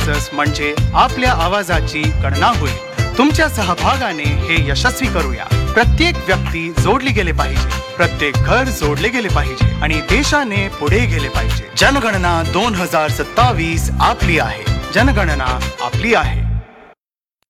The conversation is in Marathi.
म्हणजे आपल्या आवाजाची गणना होईल. तुमच्या सहभागाने हे यशस्वी करूया. प्रत्येक व्यक्ती जोडली गेले पाहिजे, प्रत्येक घर जोडले गेले पाहिजे आणि देशाने पुढे गेले पाहिजे. जनगणना 2027 आपली आहे. जनगणना आपली आहे.